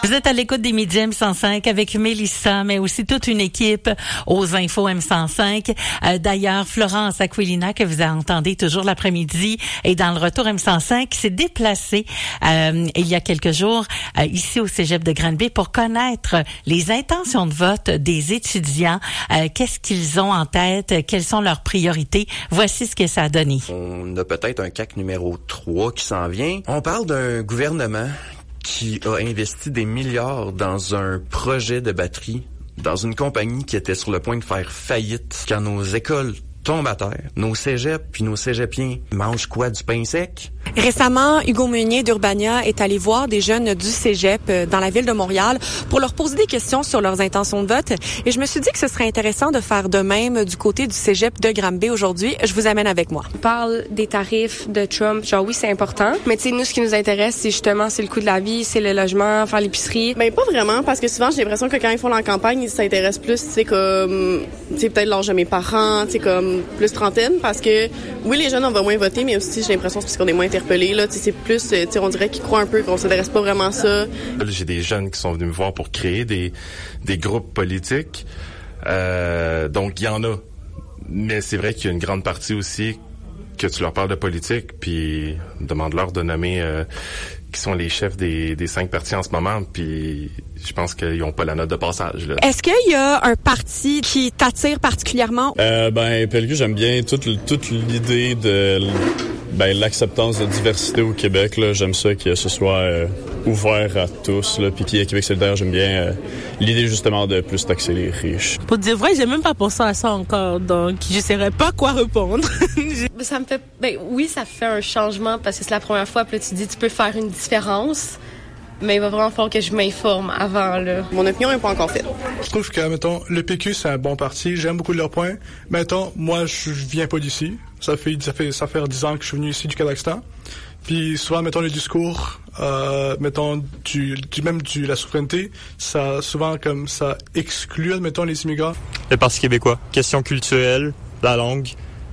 Vous êtes à l'écoute des Midi M105 avec Mélissa, mais aussi toute une équipe aux infos M105. D'ailleurs, Florence Aquilina, que vous entendez toujours l'après-midi, est dans le retour M105, qui s'est déplacée il y a quelques jours ici au Cégep de Granby pour connaître les intentions de vote des étudiants. Qu'est-ce qu'ils ont en tête? Quelles sont leurs priorités? Voici ce que ça a donné. On a peut-être un CAC numéro 3 qui s'en vient. On parle d'un gouvernement qui a investi des milliards dans un projet de batterie, dans une compagnie qui était sur le point de faire faillite, quand nos écoles tombent à terre, nos cégeps puis nos cégepiens mangent quoi, du pain sec? Récemment, Hugo Meunier d'Urbania est allé voir des jeunes du cégep dans la ville de Montréal pour leur poser des questions sur leurs intentions de vote. Et je me suis dit que ce serait intéressant de faire de même du côté du cégep de Granby aujourd'hui. Je vous amène avec moi. On parle des tarifs de Trump. Genre oui, c'est important. Mais tu sais, nous, ce qui nous intéresse, c'est justement, c'est le coût de la vie, c'est le logement, faire l'épicerie. Ben pas vraiment, parce que souvent, j'ai l'impression que quand ils font la campagne, ils s'intéressent plus, tu sais, comme, tu sais, peut-être l'âge de mes parents, tu sais, comme plus trentaine, parce que oui, les jeunes, on va moins voter, mais aussi, j'ai l'impression que c'est parce qu'on est moins interpellés, là, tu sais, c'est plus, tu sais, on dirait qu'ils croient un peu qu'on s'intéresse pas vraiment à ça. J'ai des jeunes qui sont venus me voir pour créer des groupes politiques, donc il y en a. Mais c'est vrai qu'il y a une grande partie aussi que tu leur parles de politique, puis demande-leur de nommer qui sont les chefs des 5 partis en ce moment, puis je pense qu'ils n'ont pas la note de passage, là. Est-ce qu'il y a un parti qui t'attire particulièrement? PLQ, j'aime bien toute l'idée de l'acceptance de diversité au Québec, là. J'aime ça que ce soit ouvert à tous, là. Puis Québec solidaire, j'aime bien l'idée justement de plus taxer les riches. Pour dire vrai, j'ai même pas pensé à ça encore, donc je saurais pas quoi répondre. Ça me fait, oui, ça fait un changement parce que c'est la première fois, puis là, tu dis, tu peux faire une différence. Mais il va vraiment falloir que je m'informe avant, là. Mon opinion n'est pas encore faite. Je trouve que, mettons, le PQ, c'est un bon parti. J'aime beaucoup leurs points. Mettons, moi, je viens pas d'ici. Ça fait 10 ans que je suis venu ici du Kazakhstan. Puis souvent, mettons, le discours, mettons, la souveraineté, ça, souvent, comme ça exclut, mettons, les immigrants. Le Parti québécois. Question culturelle, la langue.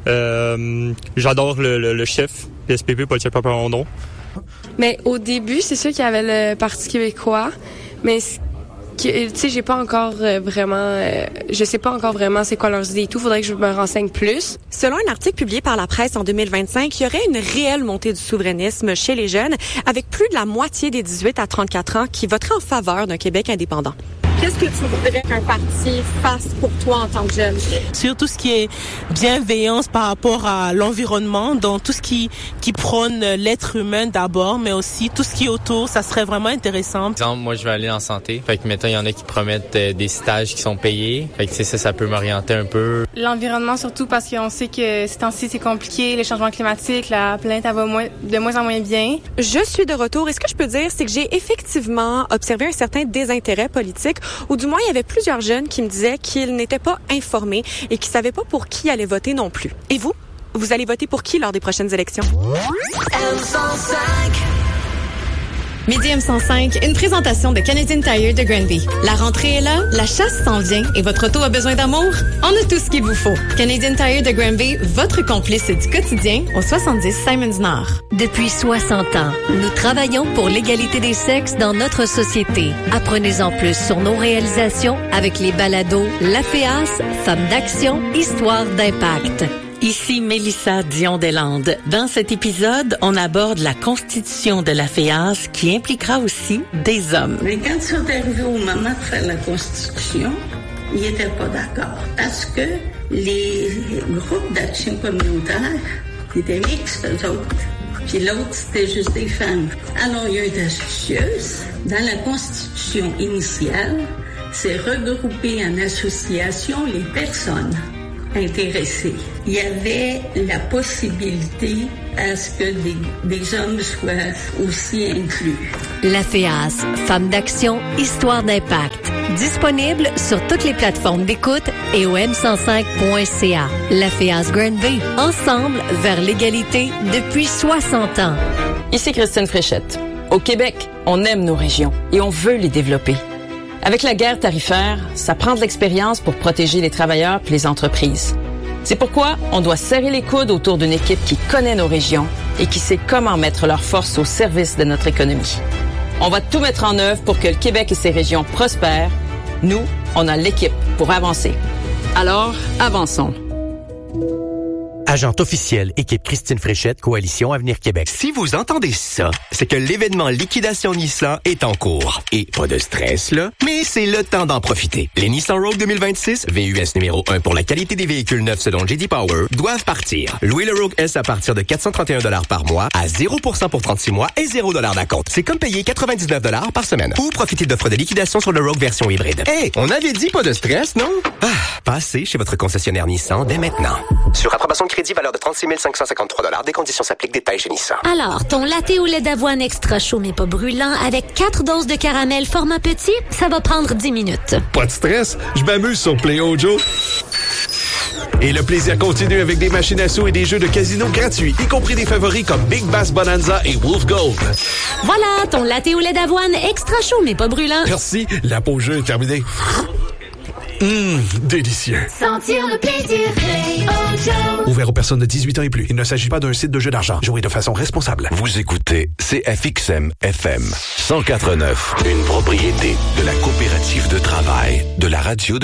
J'adore le chef, PSPP, Paul Plamondon. Mais au début, c'est sûr qu'il y avait le Parti québécois, mais tu sais, j'ai pas encore je sais pas encore vraiment c'est quoi leurs idées et tout. Faudrait que je me renseigne plus. Selon un article publié par la presse en 2025, il y aurait une réelle montée du souverainisme chez les jeunes, avec plus de la moitié des 18 à 34 ans qui voteraient en faveur d'un Québec indépendant. Qu'est-ce que tu voudrais qu'un parti fasse pour toi en tant que jeune? Sur tout ce qui est bienveillance par rapport à l'environnement, donc tout ce qui prône l'être humain d'abord, mais aussi tout ce qui est autour, ça serait vraiment intéressant. Par exemple, moi, je vais aller en santé. Fait que, mettons, il y en a qui promettent des stages qui sont payés. Fait que, ça peut m'orienter un peu. L'environnement, surtout parce qu'on sait que ces temps-ci, c'est compliqué, les changements climatiques, la planète, elle va de moins en moins bien. Je suis de retour et ce que je peux dire, c'est que j'ai effectivement observé un certain désintérêt politique, ou du moins, il y avait plusieurs jeunes qui me disaient qu'ils n'étaient pas informés et qui savaient pas pour qui aller voter non plus. Et vous? Vous allez voter pour qui lors des prochaines élections? Midi M105, une présentation de Canadian Tire de Granby. La rentrée est là, la chasse s'en vient et votre auto a besoin d'amour? On a tout ce qu'il vous faut. Canadian Tire de Granby, votre complice du quotidien au 70 Simons Nord. Depuis 60 ans, nous travaillons pour l'égalité des sexes dans notre société. Apprenez-en plus sur nos réalisations avec les balados La FEAS, Femmes d'action, Histoire d'impact. Ici Mélissa Dion-Deslandes. Dans cet épisode, on aborde la constitution de la FEAS qui impliquera aussi des hommes. Mais quand ils sont arrivés au moment de faire la constitution, ils n'étaient pas d'accord parce que les groupes d'action communautaire étaient mixtes, eux autres. Puis l'autre, c'était juste des femmes. Alors, il y a une astucieuse. Dans la constitution initiale, c'est regrouper en association les personnes intéressés. Il y avait la possibilité à ce que des hommes soient aussi inclus. La FEAS, Femmes d'action, Histoire d'impact. Disponible sur toutes les plateformes d'écoute et au m105.ca. La FEAS Granby, ensemble vers l'égalité depuis 60 ans. Ici Christine Fréchette. Au Québec, on aime nos régions et on veut les développer. Avec la guerre tarifaire, ça prend de l'expérience pour protéger les travailleurs et les entreprises. C'est pourquoi on doit serrer les coudes autour d'une équipe qui connaît nos régions et qui sait comment mettre leurs forces au service de notre économie. On va tout mettre en œuvre pour que le Québec et ses régions prospèrent. Nous, on a l'équipe pour avancer. Alors, avançons. Agente officielle, équipe Christine Fréchette, Coalition Avenir Québec. Si vous entendez ça, c'est que l'événement Liquidation Nissan est en cours. Et pas de stress, là, mais c'est le temps d'en profiter. Les Nissan Rogue 2026, VUS numéro 1 pour la qualité des véhicules neufs selon J.D. Power, doivent partir. Louez le Rogue S à partir de 431 $ par mois, à 0% pour 36 mois et 0 $ d'acompte. C'est comme payer 99 $ par semaine. Ou profiter d'offres de liquidation sur le Rogue version hybride. Hey, on avait dit pas de stress, non? Passez chez votre concessionnaire Nissan dès maintenant. Sur approbation de crédit, valeur de 36 553 $. Des conditions s'appliquent. Détails chez Nissan. Alors, ton latte au lait d'avoine extra chaud mais pas brûlant avec 4 doses de caramel format petit, ça va prendre 10 minutes. Pas de stress, je m'amuse sur PlayOjo. Et le plaisir continue avec des machines à sous et des jeux de casino gratuits, y compris des favoris comme Big Bass Bonanza et Wolf Gold. Voilà, ton latte au lait d'avoine extra chaud mais pas brûlant. Merci, la pause jeu est terminée. Délicieux. Sentir le plaisir, PlayOjo. Ouvert aux personnes de 18 ans et plus. Il ne s'agit pas d'un site de jeu d'argent. Jouez de façon responsable. Vous écoutez CFXM FM 104.9, une propriété de la coopérative de travail de la radio